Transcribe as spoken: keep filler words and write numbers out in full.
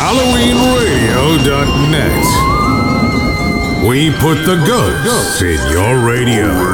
Halloween Radio dot net. We put the ghosts in your radio.